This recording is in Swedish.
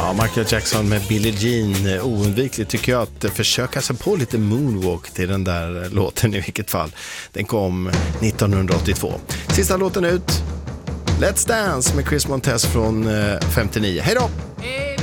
Ja, Michael Jackson med Billie Jean. Oundvikligt tycker jag att försöka sig på lite moonwalk till den där låten i vilket fall. Den kom 1982. Sista låten ut. Let's Dance med Chris Montez från 59. Hej då!